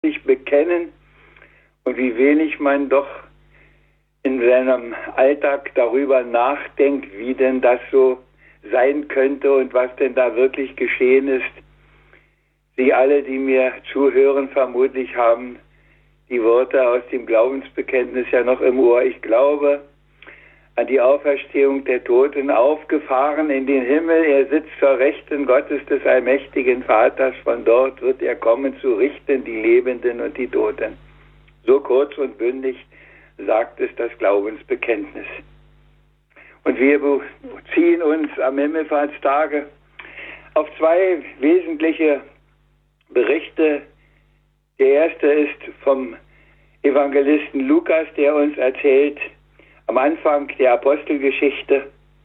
sich bekennen und wie wenig man doch in seinem Alltag darüber nachdenkt, wie denn das so sein könnte und was denn da wirklich geschehen ist. Sie alle, die mir zuhören, vermutlich haben die Worte aus dem Glaubensbekenntnis ja noch im Ohr. Ich glaube an die Auferstehung der Toten, aufgefahren in den Himmel. Er sitzt zur Rechten Gottes des allmächtigen Vaters. Von dort wird er kommen, zu richten die Lebenden und die Toten. So kurz und bündig sagt es das Glaubensbekenntnis. Und wir beziehen uns am Himmelfahrtstage auf zwei wesentliche Berichte. Der erste ist vom Evangelisten Lukas, der uns erzählt am Anfang der Apostelgeschichte: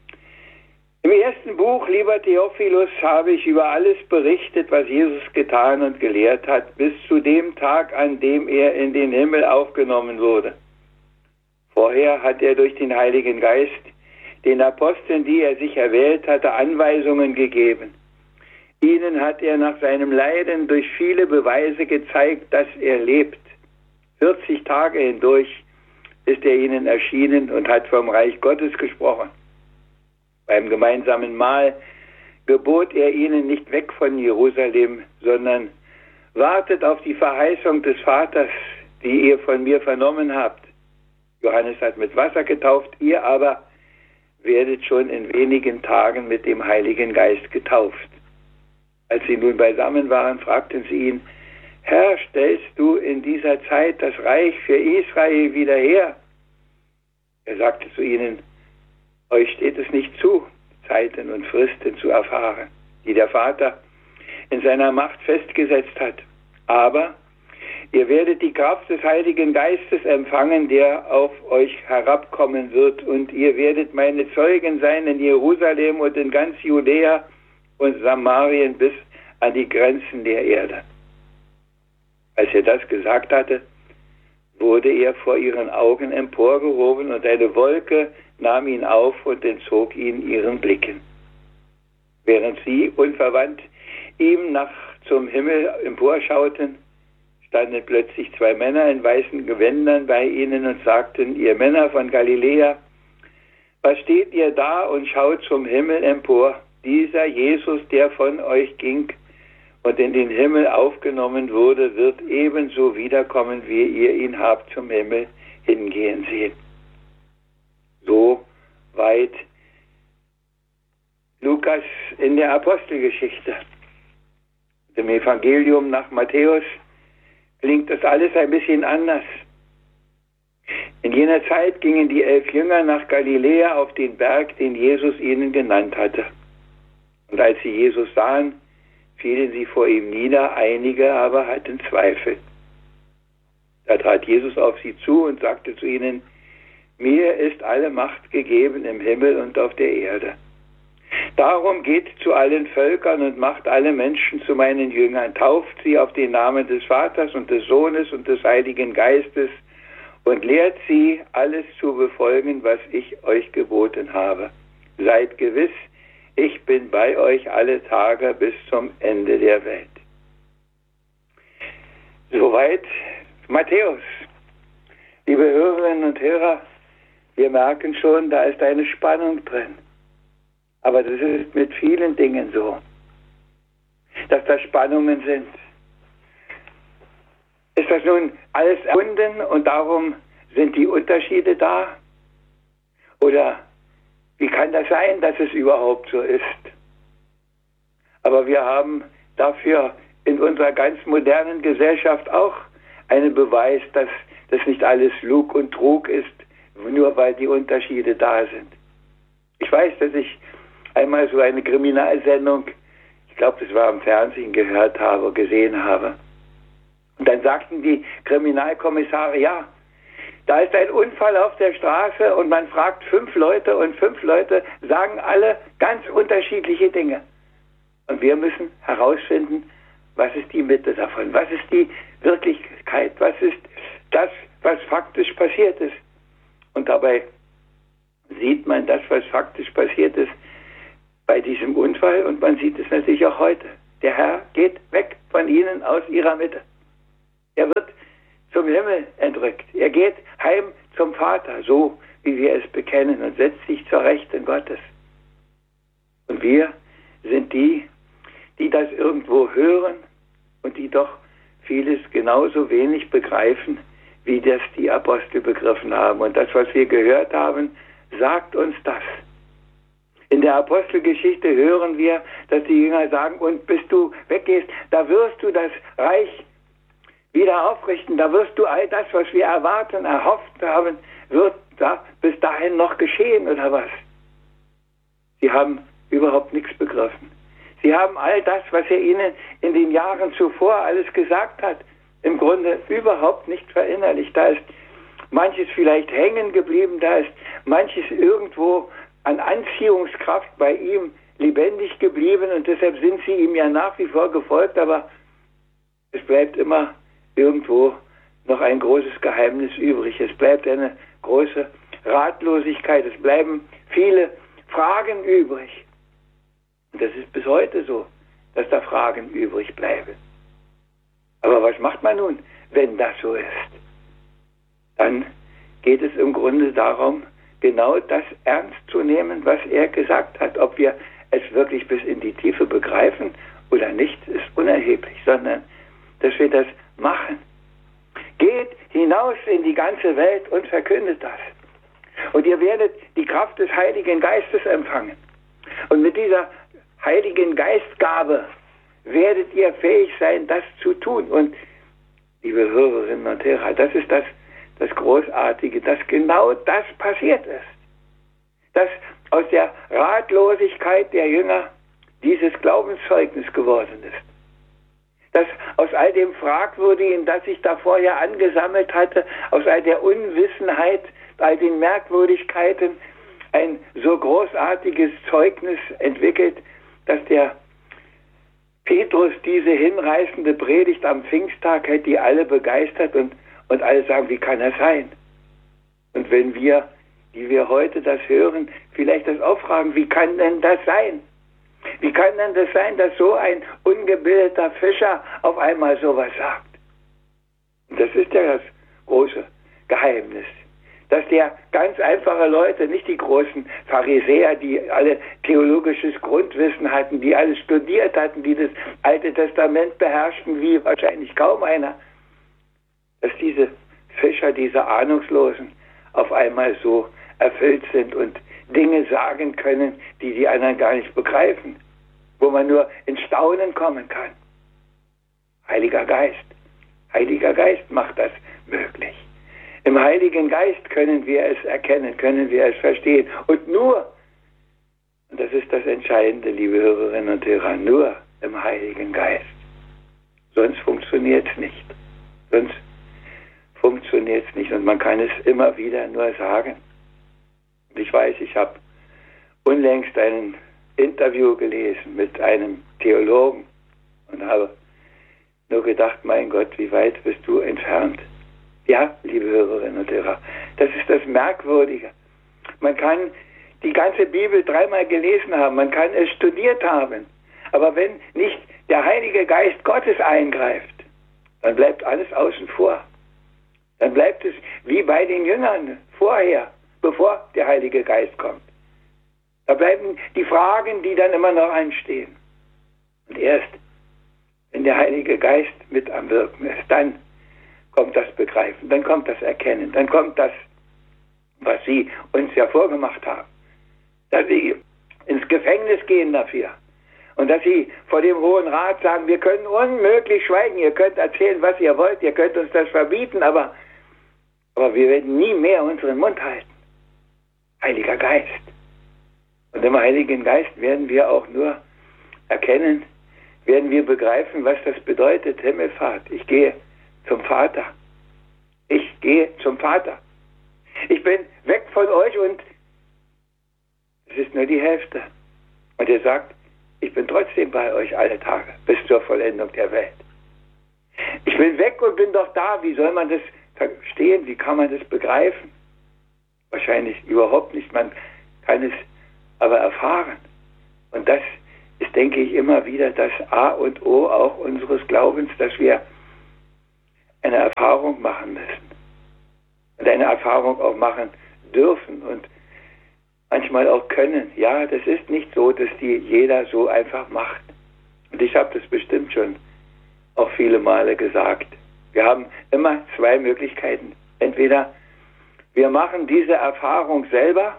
Im ersten Buch, lieber Theophilus, habe ich über alles berichtet, was Jesus getan und gelehrt hat, bis zu dem Tag, an dem er in den Himmel aufgenommen wurde. Vorher hat er durch den Heiligen Geist den Aposteln, die er sich erwählt hatte, Anweisungen gegeben. Ihnen hat er nach seinem Leiden durch viele Beweise gezeigt, dass er lebt. 40 Tage hindurch ist er ihnen erschienen und hat vom Reich Gottes gesprochen. Beim gemeinsamen Mahl gebot er ihnen nicht weg von Jerusalem, sondern wartet auf die Verheißung des Vaters, die ihr von mir vernommen habt. Johannes hat mit Wasser getauft, ihr aber werdet schon in wenigen Tagen mit dem Heiligen Geist getauft. Als sie nun beisammen waren, fragten sie ihn: Herr, stellst du in dieser Zeit das Reich für Israel wieder her? Er sagte zu ihnen: Euch steht es nicht zu, Zeiten und Fristen zu erfahren, die der Vater in seiner Macht festgesetzt hat. Aber ihr werdet die Kraft des Heiligen Geistes empfangen, der auf euch herabkommen wird, und ihr werdet meine Zeugen sein in Jerusalem und in ganz Judäa und Samarien bis an die Grenzen der Erde. Als er das gesagt hatte, wurde er vor ihren Augen emporgehoben und eine Wolke nahm ihn auf und entzog ihn ihren Blicken. Während sie unverwandt ihm nach zum Himmel emporschauten, standen plötzlich zwei Männer in weißen Gewändern bei ihnen und sagten: Ihr Männer von Galiläa, was steht ihr da und schaut zum Himmel empor? Dieser Jesus, der von euch ging und in den Himmel aufgenommen wurde, wird ebenso wiederkommen, wie ihr ihn habt zum Himmel hingehen sehen. So weit Lukas in der Apostelgeschichte. Im Evangelium nach Matthäus klingt das alles ein bisschen anders. In jener Zeit gingen die 11 Jünger nach Galiläa auf den Berg, den Jesus ihnen genannt hatte. Und als sie Jesus sahen, fielen sie vor ihm nieder, einige aber hatten Zweifel. Da trat Jesus auf sie zu und sagte zu ihnen: Mir ist alle Macht gegeben im Himmel und auf der Erde. Darum geht zu allen Völkern und macht alle Menschen zu meinen Jüngern, tauft sie auf den Namen des Vaters und des Sohnes und des Heiligen Geistes und lehrt sie, alles zu befolgen, was ich euch geboten habe. Seid gewiss, ich bin bei euch alle Tage bis zum Ende der Welt. Soweit Matthäus. Liebe Hörerinnen und Hörer, wir merken schon, da ist eine Spannung drin. Aber das ist mit vielen Dingen so, dass da Spannungen sind. Ist das nun alles erfunden und darum sind die Unterschiede da? Oder wie kann das sein, dass es überhaupt so ist? Aber wir haben dafür in unserer ganz modernen Gesellschaft auch einen Beweis, dass das nicht alles Lug und Trug ist, nur weil die Unterschiede da sind. Ich weiß, dass ich einmal so eine Kriminalsendung, ich glaube, das war im Fernsehen, gehört habe, gesehen habe. Und dann sagten die Kriminalkommissare: Ja, da ist ein Unfall auf der Straße und man fragt 5 Leute und 5 Leute sagen alle ganz unterschiedliche Dinge. Und wir müssen herausfinden, was ist die Mitte davon, was ist die Wirklichkeit, was ist das, was faktisch passiert ist. Und dabei sieht man das, was faktisch passiert ist, bei diesem Unfall, und man sieht es natürlich auch heute. Der Herr geht weg von ihnen aus ihrer Mitte. vom Himmel entrückt. Er geht heim zum Vater, so wie wir es bekennen, und setzt sich zur Rechten Gottes. Und wir sind die das irgendwo hören und die doch vieles genauso wenig begreifen, wie das die Apostel begriffen haben. Und das, was wir gehört haben, sagt uns das. In der Apostelgeschichte hören wir, dass die Jünger sagen, und bis du weggehst, da wirst du das Reich wieder aufrichten, da wirst du all das, was wir erwarten, erhofft haben, wird da bis dahin noch geschehen, oder was? Sie haben überhaupt nichts begriffen. Sie haben all das, was er ihnen in den Jahren zuvor alles gesagt hat, im Grunde überhaupt nicht verinnerlicht. Da ist manches vielleicht hängen geblieben, da ist manches irgendwo an Anziehungskraft bei ihm lebendig geblieben und deshalb sind sie ihm ja nach wie vor gefolgt, aber es bleibt immer irgendwo noch ein großes Geheimnis übrig. Es bleibt eine große Ratlosigkeit, es bleiben viele Fragen übrig. Und das ist bis heute so, dass da Fragen übrig bleiben. Aber was macht man nun, wenn das so ist? Dann geht es im Grunde darum, genau das ernst zu nehmen, was er gesagt hat. Ob wir es wirklich bis in die Tiefe begreifen oder nicht, ist unerheblich, sondern dass wir das machen. Geht hinaus in die ganze Welt und verkündet das. Und ihr werdet die Kraft des Heiligen Geistes empfangen. Und mit dieser Heiligen Geistgabe werdet ihr fähig sein, das zu tun. Und liebe Hörerinnen und Hörer, das ist das Großartige, dass genau das passiert ist. Dass aus der Ratlosigkeit der Jünger dieses Glaubenszeugnis geworden ist. Dass aus all dem Fragwürdigen, das sich da vorher angesammelt hatte, aus all der Unwissenheit, all den Merkwürdigkeiten, ein so großartiges Zeugnis entwickelt, dass der Petrus diese hinreißende Predigt am Pfingsttag hat die alle begeistert und alle sagen, wie kann das sein? Und wenn wir, die wir heute das hören, vielleicht das auch fragen, wie kann denn das sein? Wie kann denn das sein, dass so ein ungebildeter Fischer auf einmal sowas sagt? Und das ist ja das große Geheimnis. Dass der ganz einfache Leute, nicht die großen Pharisäer, die alle theologisches Grundwissen hatten, die alles studiert hatten, die das Alte Testament beherrschten, wie wahrscheinlich kaum einer, dass diese Fischer, diese Ahnungslosen, auf einmal so erfüllt sind und Dinge sagen können, die die anderen gar nicht begreifen, wo man nur in Staunen kommen kann. Heiliger Geist macht das möglich. Im Heiligen Geist können wir es erkennen, können wir es verstehen. Und nur, und das ist das Entscheidende, liebe Hörerinnen und Hörer, nur im Heiligen Geist. Sonst funktioniert es nicht. Sonst funktioniert es nicht. Und man kann es immer wieder nur sagen. Und ich weiß, ich habe unlängst ein Interview gelesen mit einem Theologen und habe nur gedacht, mein Gott, wie weit bist du entfernt? Ja, liebe Hörerinnen und Hörer, das ist das Merkwürdige. Man kann die ganze Bibel 3-mal gelesen haben, man kann es studiert haben, aber wenn nicht der Heilige Geist Gottes eingreift, dann bleibt alles außen vor. Dann bleibt es wie bei den Jüngern vorher, bevor der Heilige Geist kommt. Da bleiben die Fragen, die dann immer noch anstehen. Und erst, wenn der Heilige Geist mit am Wirken ist, dann kommt das Begreifen, dann kommt das Erkennen, dann kommt das, was Sie uns ja vorgemacht haben. Dass Sie ins Gefängnis gehen dafür und dass Sie vor dem Hohen Rat sagen, wir können unmöglich schweigen, ihr könnt erzählen, was ihr wollt, ihr könnt uns das verbieten, aber wir werden nie mehr unseren Mund halten. Heiliger Geist. Und im Heiligen Geist werden wir auch nur erkennen, werden wir begreifen, was das bedeutet, Himmelfahrt. Ich gehe zum Vater. Ich gehe zum Vater. Ich bin weg von euch und es ist nur die Hälfte. Und er sagt, ich bin trotzdem bei euch alle Tage, bis zur Vollendung der Welt. Ich bin weg und bin doch da. Wie soll man das verstehen? Wie kann man das begreifen? Wahrscheinlich überhaupt nicht. Man kann es aber erfahren. Und das ist, denke ich, immer wieder das A und O auch unseres Glaubens, dass wir eine Erfahrung machen müssen. Und eine Erfahrung auch machen dürfen und manchmal auch können. Ja, das ist nicht so, dass die jeder so einfach macht. Und ich habe das bestimmt schon auch viele Male gesagt. Wir haben immer zwei Möglichkeiten. Entweder wir machen diese Erfahrung selber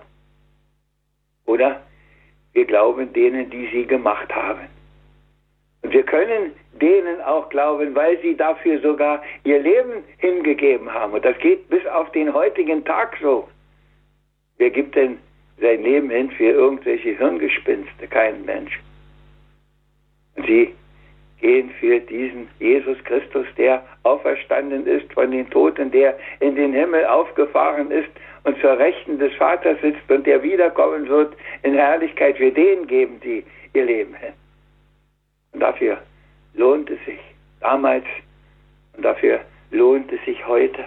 oder wir glauben denen, die sie gemacht haben. Und wir können denen auch glauben, weil sie dafür sogar ihr Leben hingegeben haben. Und das geht bis auf den heutigen Tag so. Wer gibt denn sein Leben hin für irgendwelche Hirngespinste? Kein Mensch. Und sie gehen für diesen Jesus Christus, der auferstanden ist von den Toten, der in den Himmel aufgefahren ist und zur Rechten des Vaters sitzt und der wiederkommen wird in Herrlichkeit. Für den geben sie ihr Leben hin. Und dafür lohnt es sich damals und dafür lohnt es sich heute.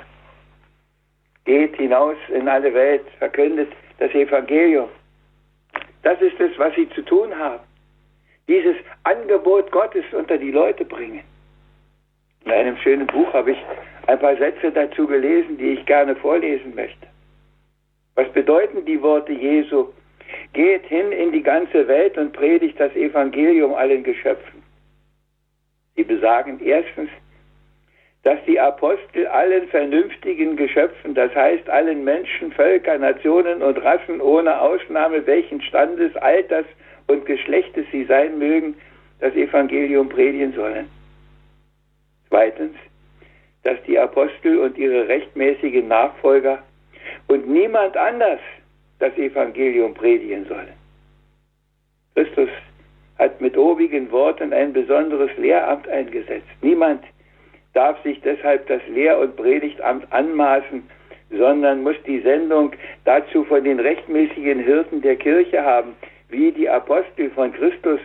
Geht hinaus in alle Welt, verkündet das Evangelium. Das ist es, was sie zu tun haben. Dieses Angebot Gottes unter die Leute bringen. In einem schönen Buch habe ich ein paar Sätze dazu gelesen, die ich gerne vorlesen möchte. Was bedeuten die Worte Jesu? Geht hin in die ganze Welt und predigt das Evangelium allen Geschöpfen. Sie besagen erstens, dass die Apostel allen vernünftigen Geschöpfen, das heißt allen Menschen, Völker, Nationen und Rassen ohne Ausnahme, welchen Standes, Alters und Geschlechtes sie sein mögen, das Evangelium predigen sollen. Zweitens, dass die Apostel und ihre rechtmäßigen Nachfolger und niemand anders das Evangelium predigen sollen. Christus hat mit obigen Worten ein besonderes Lehramt eingesetzt. Niemand darf sich deshalb das Lehr- und Predigtamt anmaßen, sondern muss die Sendung dazu von den rechtmäßigen Hirten der Kirche haben, wie die Apostel von Christus.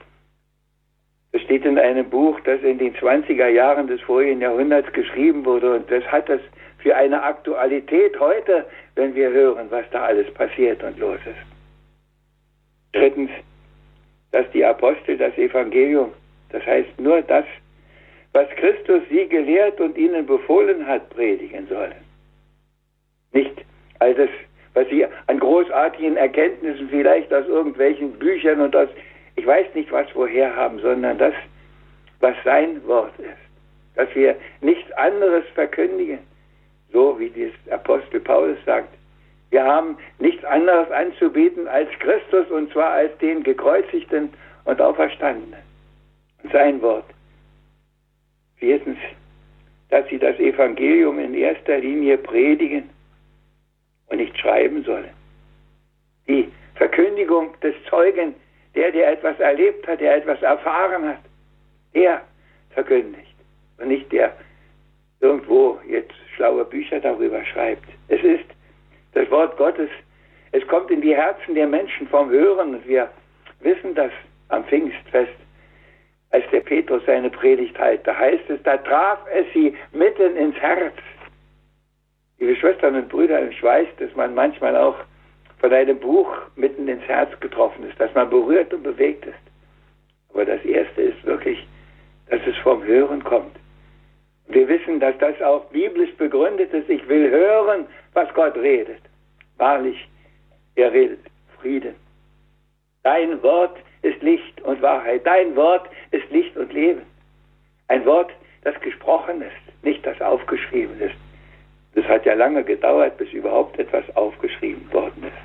Das steht in einem Buch, das in den 20er Jahren des vorigen Jahrhunderts geschrieben wurde, und das hat das für eine Aktualität heute, wenn wir hören, was da alles passiert und los ist. Drittens, dass die Apostel das Evangelium, das heißt nur das, was Christus sie gelehrt und ihnen befohlen hat, predigen sollen. Nicht all das, was sie an großartigen Erkenntnissen vielleicht aus irgendwelchen Büchern und aus, ich weiß nicht was woher haben, sondern das, was sein Wort ist. Dass wir nichts anderes verkündigen, so wie der Apostel Paulus sagt. Wir haben nichts anderes anzubieten als Christus, und zwar als den Gekreuzigten und Auferstandenen. Und sein Wort. Viertens, dass sie das Evangelium in erster Linie predigen und nicht schreiben sollen. Die Verkündigung des Zeugen, der etwas erlebt hat, der etwas erfahren hat, der verkündigt und nicht der irgendwo jetzt schlaue Bücher darüber schreibt. Es ist das Wort Gottes. Es kommt in die Herzen der Menschen vom Hören, und wir wissen das am Pfingstfest, als der Petrus seine Predigt hält. Da heißt es, da traf es sie mitten ins Herz. Liebe Schwestern und Brüder, ich weiß, dass man manchmal auch von einem Buch mitten ins Herz getroffen ist, dass man berührt und bewegt ist. Aber das Erste ist wirklich, dass es vom Hören kommt. Wir wissen, dass das auch biblisch begründet ist. Ich will hören, was Gott redet. Wahrlich, er redet Frieden. Dein Wort ist Licht und Wahrheit. Dein Wort ist Licht und Leben. Ein Wort, das gesprochen ist, nicht das aufgeschrieben ist. Das hat ja lange gedauert, bis überhaupt etwas aufgeschrieben worden ist.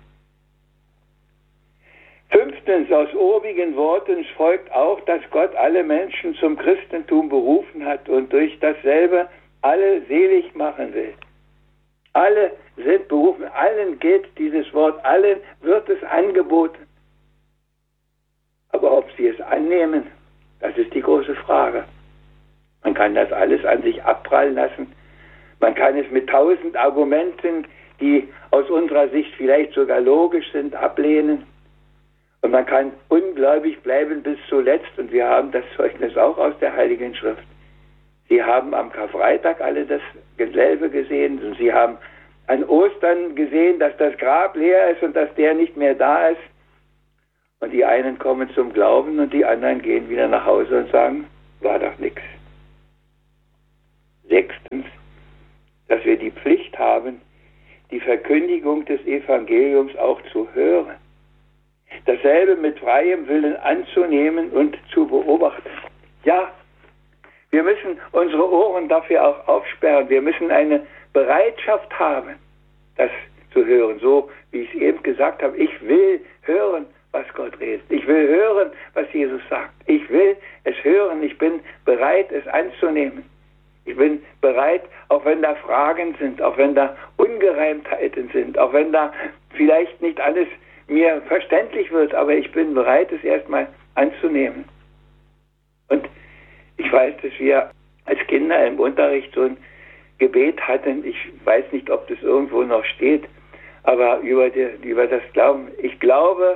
Fünftens, aus obigen Worten folgt auch, dass Gott alle Menschen zum Christentum berufen hat und durch dasselbe alle selig machen will. Alle sind berufen, allen gilt dieses Wort, allen wird es angeboten. Aber ob sie es annehmen, das ist die große Frage. Man kann das alles an sich abprallen lassen. Man kann es mit 1000 Argumenten, die aus unserer Sicht vielleicht sogar logisch sind, ablehnen. Und man kann ungläubig bleiben bis zuletzt. Und wir haben das Zeugnis auch aus der Heiligen Schrift. Sie haben am Karfreitag alle dasselbe gesehen. Und sie haben an Ostern gesehen, dass das Grab leer ist und dass der nicht mehr da ist. Und die einen kommen zum Glauben und die anderen gehen wieder nach Hause und sagen, war doch nichts. Sechstens, dass wir die Pflicht haben, die Verkündigung des Evangeliums auch zu hören. Dasselbe mit freiem Willen anzunehmen und zu beobachten. Ja, wir müssen unsere Ohren dafür auch aufsperren. Wir müssen eine Bereitschaft haben, das zu hören. So wie ich es eben gesagt habe, ich will hören, was Gott redet. Ich will hören, was Jesus sagt. Ich will es hören. Ich bin bereit, es anzunehmen. Ich bin bereit, auch wenn da Fragen sind, auch wenn da Ungereimtheiten sind, auch wenn da vielleicht nicht alles mir verständlich wird, aber ich bin bereit, es erstmal anzunehmen. Und ich weiß, dass wir als Kinder im Unterricht so ein Gebet hatten. Ich weiß nicht, ob das irgendwo noch steht, aber über das Glauben. Ich glaube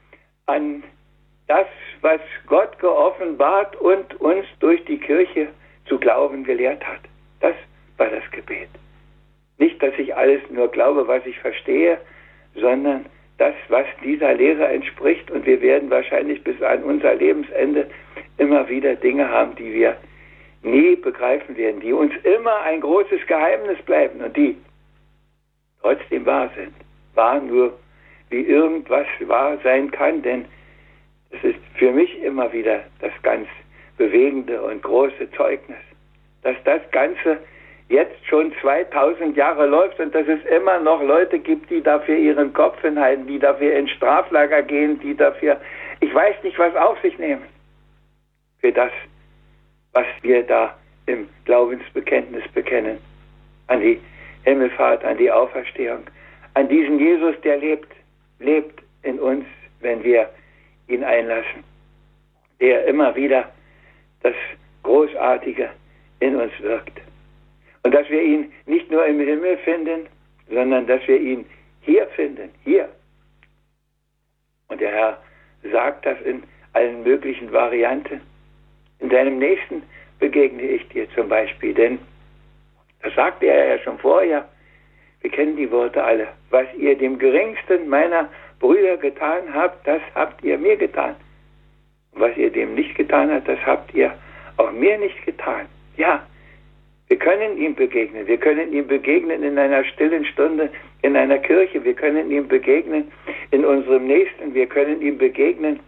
an das, was Gott geoffenbart und uns durch die Kirche zu glauben gelehrt hat. Das war das Gebet. Nicht, dass ich alles nur glaube, was ich verstehe, sondern das, was dieser Lehre entspricht. Und wir werden wahrscheinlich bis an unser Lebensende immer wieder Dinge haben, die wir nie begreifen werden, die uns immer ein großes Geheimnis bleiben und die trotzdem wahr sind. Wahr nur, wie irgendwas wahr sein kann, denn es ist für mich immer wieder das ganz bewegende und große Zeugnis, dass das Ganze jetzt schon 2000 Jahre läuft und dass es immer noch Leute gibt, die dafür ihren Kopf hinhalten, die dafür ins Straflager gehen, die dafür, ich weiß nicht, was auf sich nehmen. Für das, was wir da im Glaubensbekenntnis bekennen. An die Himmelfahrt, an die Auferstehung, an diesen Jesus, der lebt in uns, wenn wir ihn einlassen. Der immer wieder das Großartige in uns wirkt. Und dass wir ihn nicht nur im Himmel finden, sondern dass wir ihn hier finden, hier. Und der Herr sagt das in allen möglichen Varianten. In deinem Nächsten begegne ich dir zum Beispiel, denn das sagte er ja schon vorher. Wir kennen die Worte alle. Was ihr dem geringsten meiner Brüder getan habt, das habt ihr mir getan. Und was ihr dem nicht getan habt, das habt ihr auch mir nicht getan. Ja, wir können ihm begegnen. Wir können ihm begegnen in einer stillen Stunde in einer Kirche. Wir können ihm begegnen in unserem Nächsten. Wir können ihm begegnen,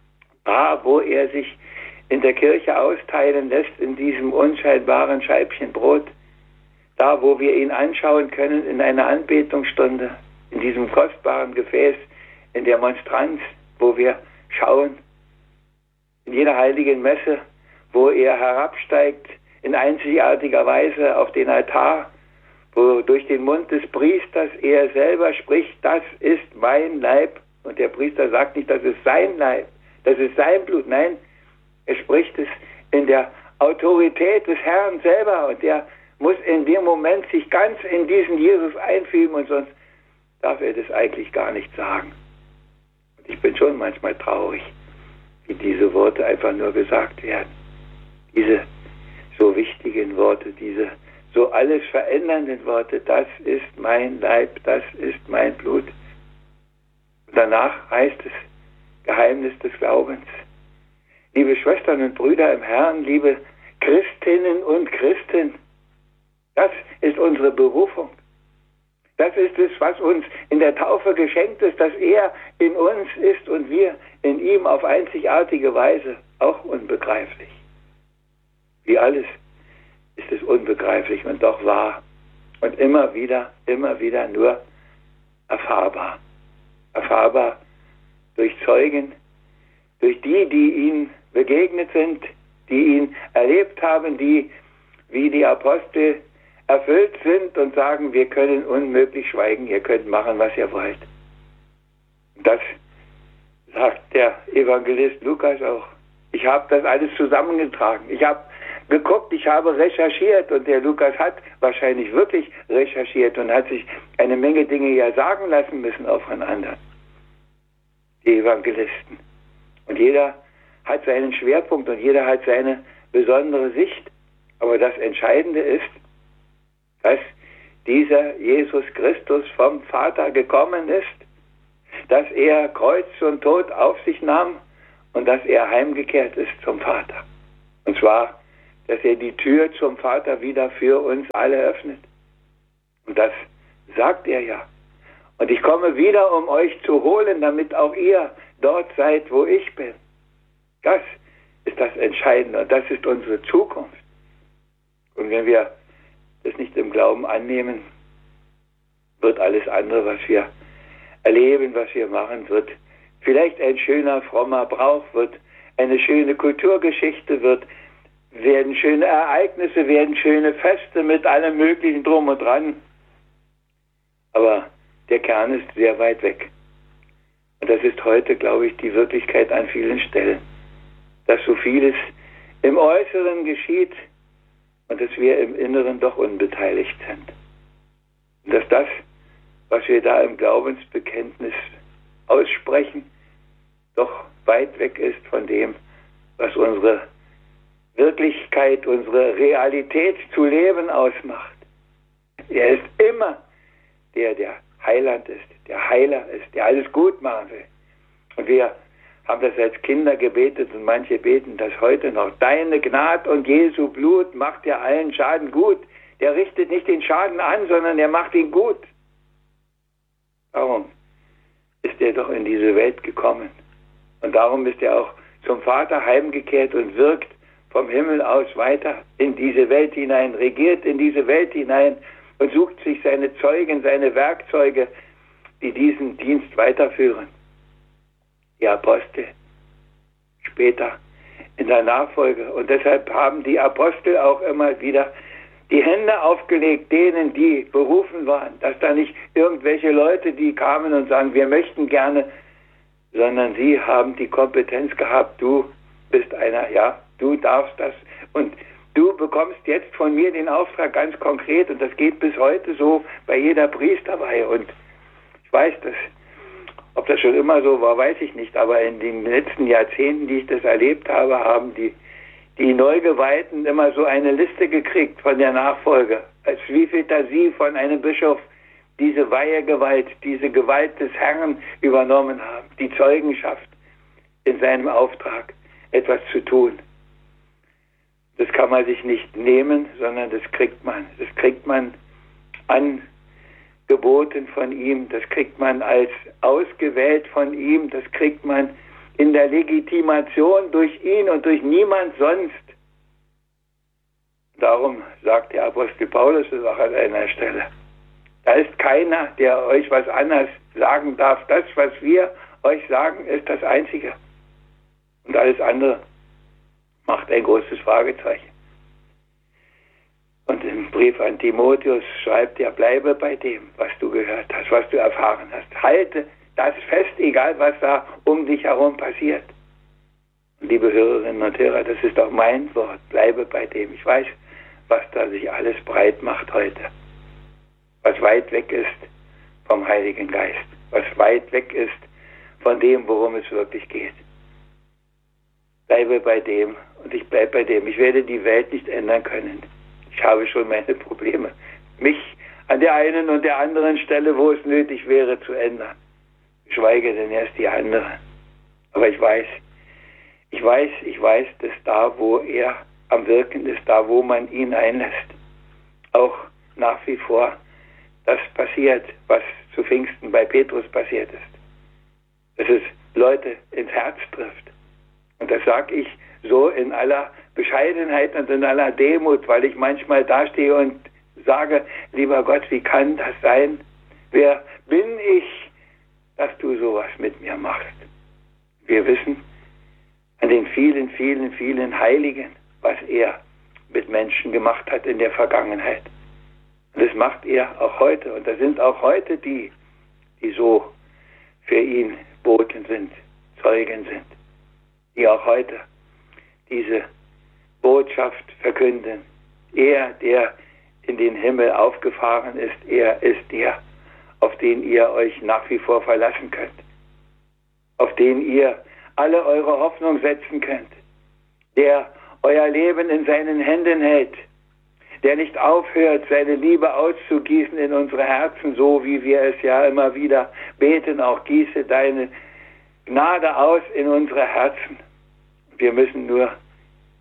wo er sich in der Kirche austeilen lässt, in diesem unscheinbaren Scheibchen Brot. Da, wo wir ihn anschauen können in einer Anbetungsstunde, in diesem kostbaren Gefäß, in der Monstranz, wo wir schauen, in jeder heiligen Messe, wo er herabsteigt, in einzigartiger Weise auf den Altar, wo durch den Mund des Priesters er selber spricht, das ist mein Leib. Und der Priester sagt nicht, das ist sein Leib, das ist sein Blut. Nein, er spricht es in der Autorität des Herrn selber. Und der muss in dem Moment sich ganz in diesen Jesus einfügen und sonst darf er das eigentlich gar nicht sagen. Und ich bin schon manchmal traurig, wie diese Worte einfach nur gesagt werden. Diese so wichtigen Worte, diese so alles verändernden Worte, das ist mein Leib, das ist mein Blut. Und danach heißt es Geheimnis des Glaubens. Liebe Schwestern und Brüder im Herrn, liebe Christinnen und Christen, das ist unsere Berufung. Das ist es, was uns in der Taufe geschenkt ist, dass er in uns ist und wir in ihm auf einzigartige Weise, auch unbegreiflich. Wie alles ist es unbegreiflich und doch wahr. Und immer wieder nur erfahrbar. Erfahrbar durch Zeugen, durch die ihm begegnet sind, die ihn erlebt haben, die wie die Apostel erfüllt sind und sagen, wir können unmöglich schweigen, ihr könnt machen, was ihr wollt. Das sagt der Evangelist Lukas auch. Ich habe das alles zusammengetragen. Ich habe geguckt, ich habe recherchiert und der Lukas hat wahrscheinlich wirklich recherchiert und hat sich eine Menge Dinge ja sagen lassen müssen auch von anderen. Die Evangelisten. Und jeder hat seinen Schwerpunkt und jeder hat seine besondere Sicht. Aber das Entscheidende ist, dass dieser Jesus Christus vom Vater gekommen ist, dass er Kreuz und Tod auf sich nahm und dass er heimgekehrt ist zum Vater. Und zwar dass er die Tür zum Vater wieder für uns alle öffnet. Und das sagt er ja. Und ich komme wieder, um euch zu holen, damit auch ihr dort seid, wo ich bin. Das ist das Entscheidende und das ist unsere Zukunft. Und wenn wir das nicht im Glauben annehmen, wird alles andere, was wir erleben, was wir machen, wird vielleicht ein schöner, frommer Brauch, wird eine schöne Kulturgeschichte, werden schöne Ereignisse, werden schöne Feste mit allem Möglichen drum und dran. Aber der Kern ist sehr weit weg. Und das ist heute, glaube ich, die Wirklichkeit an vielen Stellen. Dass so vieles im Äußeren geschieht und dass wir im Inneren doch unbeteiligt sind. Und dass das, was wir da im Glaubensbekenntnis aussprechen, doch weit weg ist von dem, was unsere Wirklichkeit, unsere Realität zu leben ausmacht. Er ist immer der Heiland ist, der Heiler ist, der alles gut machen will. Und wir haben das als Kinder gebetet und manche beten das heute noch. Deine Gnade und Jesu Blut macht ja allen Schaden gut. Der richtet nicht den Schaden an, sondern er macht ihn gut. Darum ist er doch in diese Welt gekommen. Und darum ist er auch zum Vater heimgekehrt und wirkt vom Himmel aus weiter in diese Welt hinein, regiert in diese Welt hinein und sucht sich seine Zeugen, seine Werkzeuge, die diesen Dienst weiterführen. Die Apostel, später in der Nachfolge. Und deshalb haben die Apostel auch immer wieder die Hände aufgelegt, denen, die berufen waren, dass da nicht irgendwelche Leute, die kamen und sagen, wir möchten gerne, sondern sie haben die Kompetenz gehabt, du bist einer, ja, du darfst das und du bekommst jetzt von mir den Auftrag ganz konkret und das geht bis heute so bei jeder Priesterweihe und ich weiß das, ob das schon immer so war, weiß ich nicht, aber in den letzten Jahrzehnten, die ich das erlebt habe, haben die Neugeweihten immer so eine Liste gekriegt von der Nachfolge, als wievielter sie von einem Bischof diese Weihegewalt, diese Gewalt des Herrn übernommen haben, die Zeugenschaft in seinem Auftrag, etwas zu tun. Das kann man sich nicht nehmen, sondern das kriegt man. Das kriegt man angeboten von ihm, das kriegt man als ausgewählt von ihm, das kriegt man in der Legitimation durch ihn und durch niemand sonst. Darum sagt der Apostel Paulus es auch an einer Stelle. Da ist keiner, der euch was anderes sagen darf. Das, was wir euch sagen, ist das Einzige. Und alles andere macht ein großes Fragezeichen. Und im Brief an Timotheus schreibt er, bleibe bei dem, was du gehört hast, was du erfahren hast. Halte das fest, egal was da um dich herum passiert. Und liebe Hörerinnen und Hörer, das ist auch mein Wort, bleibe bei dem. Ich weiß, was da sich alles breit macht heute. Was weit weg ist vom Heiligen Geist. Was weit weg ist von dem, worum es wirklich geht. Bleibe bei dem und ich bleibe bei dem. Ich werde die Welt nicht ändern können. Ich habe schon meine Probleme. Mich an der einen und der anderen Stelle, wo es nötig wäre, zu ändern. Geschweige denn erst die anderen. Aber ich weiß, dass da, wo er am Wirken ist, da, wo man ihn einlässt, auch nach wie vor das passiert, was zu Pfingsten bei Petrus passiert ist. Dass es Leute ins Herz trifft. Und das sage ich so in aller Bescheidenheit und in aller Demut, weil ich manchmal dastehe und sage, lieber Gott, wie kann das sein? Wer bin ich, dass du sowas mit mir machst? Wir wissen an den vielen, vielen, vielen Heiligen, was er mit Menschen gemacht hat in der Vergangenheit. Und das macht er auch heute. Und da sind auch heute die so für ihn Boten sind, Zeugen sind, die auch heute diese Botschaft verkünden. Er, der in den Himmel aufgefahren ist, er ist der, auf den ihr euch nach wie vor verlassen könnt, auf den ihr alle eure Hoffnung setzen könnt, der euer Leben in seinen Händen hält, der nicht aufhört, seine Liebe auszugießen in unsere Herzen, so wie wir es ja immer wieder beten, auch gieße deine Gnade aus in unsere Herzen. Wir müssen nur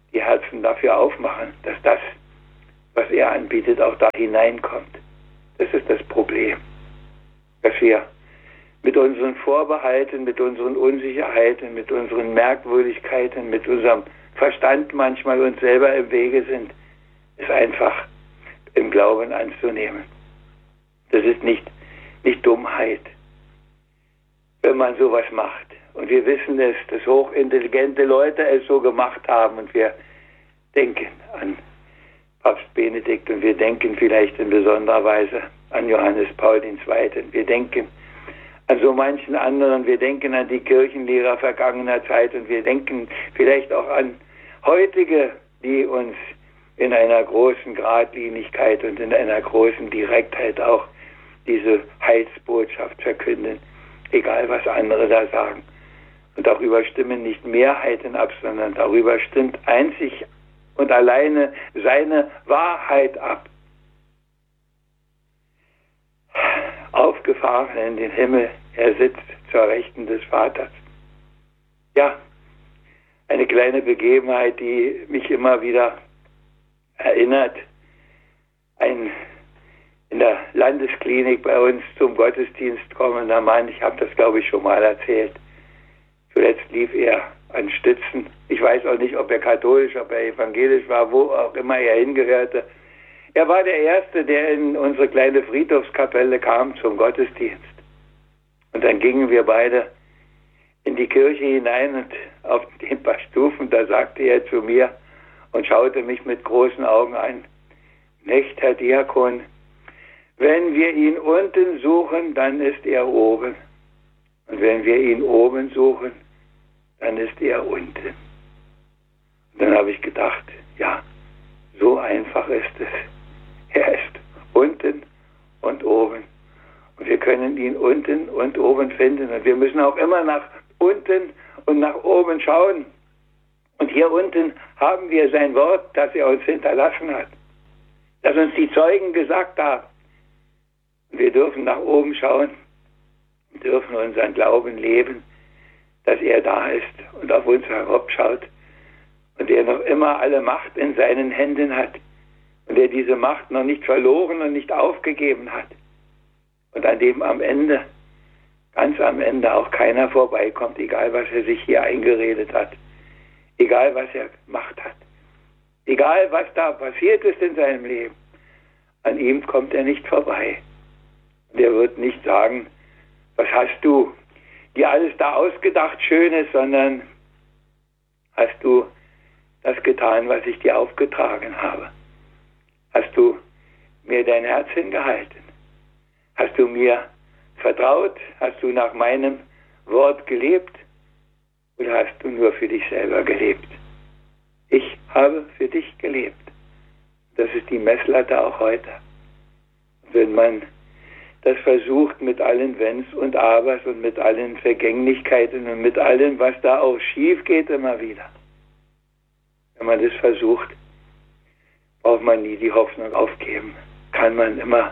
die Herzen dafür aufmachen, dass das, was er anbietet, auch da hineinkommt. Das ist das Problem, dass wir mit unseren Vorbehalten, mit unseren Unsicherheiten, mit unseren Merkwürdigkeiten, mit unserem Verstand manchmal uns selber im Wege sind, ist einfach im Glauben anzunehmen. Das ist nicht Dummheit, wenn man sowas macht. Und wir wissen es, dass hochintelligente Leute es so gemacht haben. Und wir denken an Papst Benedikt und wir denken vielleicht in besonderer Weise an Johannes Paul II. Wir denken an so manchen anderen. Wir denken an die Kirchenlehrer vergangener Zeit und wir denken vielleicht auch an heutige, die uns in einer großen Geradlinigkeit und in einer großen Direktheit auch diese Heilsbotschaft verkünden, egal was andere da sagen. Und darüber stimmen nicht Mehrheiten ab, sondern darüber stimmt einzig und alleine seine Wahrheit ab. Aufgefahren in den Himmel, er sitzt zur Rechten des Vaters. Ja, eine kleine Begebenheit, die mich immer wieder erinnert. Ein in der Landesklinik bei uns zum Gottesdienst kommender Mann, ich habe das glaube ich schon mal erzählt. Zuletzt lief er an Stützen. Ich weiß auch nicht, ob er katholisch, ob er evangelisch war, wo auch immer er hingehörte. Er war der Erste, der in unsere kleine Friedhofskapelle kam zum Gottesdienst. Und dann gingen wir beide in die Kirche hinein und auf den paar Stufen, da sagte er zu mir und schaute mich mit großen Augen an: Nicht, Herr Diakon, wenn wir ihn unten suchen, dann ist er oben. Und wenn wir ihn oben suchen, dann ist er unten. Und dann habe ich gedacht, ja, so einfach ist es. Er ist unten und oben. Und wir können ihn unten und oben finden. Und wir müssen auch immer nach unten und nach oben schauen. Und hier unten haben wir sein Wort, das er uns hinterlassen hat. Das uns die Zeugen gesagt haben. Und wir dürfen nach oben schauen. Wir dürfen unseren Glauben leben, dass er da ist und auf uns herabschaut. Und er noch immer alle Macht in seinen Händen hat. Und er diese Macht noch nicht verloren und nicht aufgegeben hat. Und an dem am Ende, ganz am Ende auch keiner vorbeikommt, egal was er sich hier eingeredet hat. Egal was er gemacht hat. Egal was da passiert ist in seinem Leben. An ihm kommt er nicht vorbei. Und er wird nicht sagen, was hast du dir alles da ausgedacht, Schönes, sondern hast du das getan, was ich dir aufgetragen habe? Hast du mir dein Herz hingehalten? Hast du mir vertraut? Hast du nach meinem Wort gelebt? Oder hast du nur für dich selber gelebt? Ich habe für dich gelebt. Das ist die Messlatte auch heute. Und wenn man das versucht mit allen Wenns und Abers und mit allen Vergänglichkeiten und mit allem, was da auch schief geht immer wieder. Wenn man das versucht, braucht man nie die Hoffnung aufgeben. Kann man immer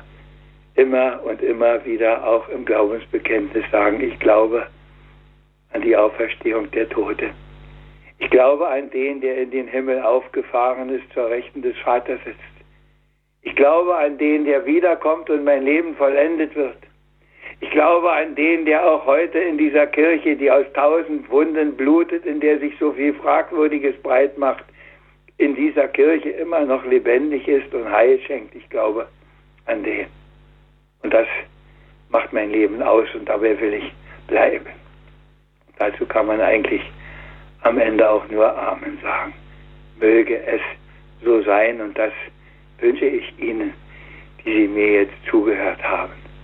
und immer wieder auch im Glaubensbekenntnis sagen, ich glaube an die Auferstehung der Toten. Ich glaube an den, der in den Himmel aufgefahren ist, zur Rechten des Vaters sitzt. Ich glaube an den, der wiederkommt und mein Leben vollendet wird. Ich glaube an den, der auch heute in dieser Kirche, die aus 1000 Wunden blutet, in der sich so viel Fragwürdiges breit macht, in dieser Kirche immer noch lebendig ist und Heil schenkt. Ich glaube an den. Und das macht mein Leben aus und dabei will ich bleiben. Und dazu kann man eigentlich am Ende auch nur Amen sagen. Möge es so sein und das wünsche ich Ihnen, die Sie mir jetzt zugehört haben.